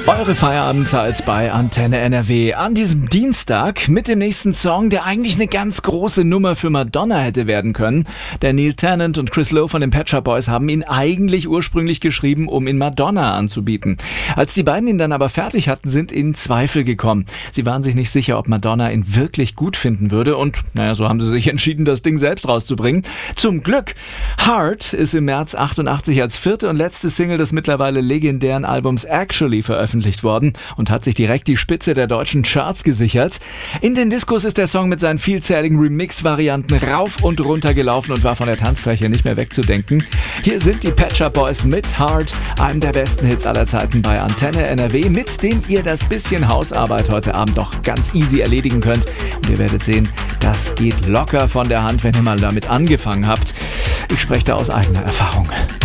Eure Feierabendzeit bei Antenne NRW an diesem Dienstag mit dem nächsten Song, der eigentlich eine ganz große Nummer für Madonna hätte werden können. Der Neil Tennant und Chris Lowe von den Pet Shop Boys haben ihn eigentlich ursprünglich geschrieben, um ihn Madonna anzubieten. Als die beiden ihn dann aber fertig hatten, sind ihnen Zweifel gekommen. Sie waren sich nicht sicher, ob Madonna ihn wirklich gut finden würde und so haben sie sich entschieden, das Ding selbst rauszubringen. Zum Glück! Heart ist im März 88 als vierte und letzte Single des mittlerweile legendären Albums Actually veröffentlicht worden und hat sich direkt die Spitze der deutschen Charts gesichert. In den Diskos ist der Song mit seinen vielzähligen Remix-Varianten rauf und runter gelaufen und war von der Tanzfläche nicht mehr wegzudenken. Hier sind die Pet Shop Boys mit Heart, einem der besten Hits aller Zeiten bei Antenne NRW, mit dem ihr das bisschen Hausarbeit heute Abend doch ganz easy erledigen könnt. Und ihr werdet sehen, das geht locker von der Hand, wenn ihr mal damit angefangen habt. Ich spreche da aus eigener Erfahrung.